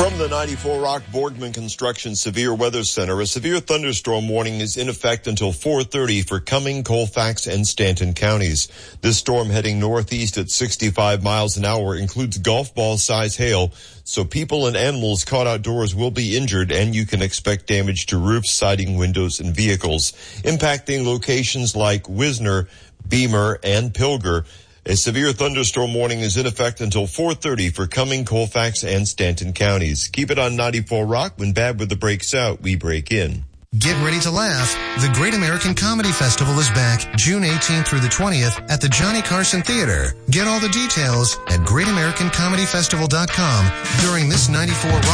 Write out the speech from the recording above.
From the 94 Rock Boardman Construction Severe Weather Center, a severe thunderstorm warning is in effect until 4:30 for Cumming, Colfax, and Stanton counties. This storm heading northeast at 65 miles an hour includes golf ball size hail, so people and animals caught outdoors will be injured, and you can expect damage to roofs, siding, windows, and vehicles, impacting locations like Wisner, Beamer, and Pilger. A severe thunderstorm warning is in effect until 4:30 for Cumming, Colfax, and Stanton counties. Keep it on 94 Rock. When bad weather breaks out, we break in. Get ready to laugh. The Great American Comedy Festival is back June 18th through the 20th at the Johnny Carson Theater. Get all the details at greatamericancomedyfestival.com during this 94 Rock